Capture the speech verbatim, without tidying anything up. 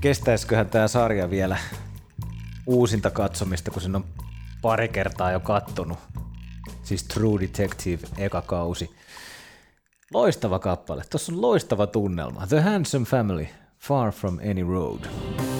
kestäisiköhän tää sarja vielä uusinta katsomista, kun sen on pari kertaa jo kattonut. Siis True Detective eka kausi. Loistava kappale. Tuossa on loistava tunnelma. The Handsome Family, Far From Any Road.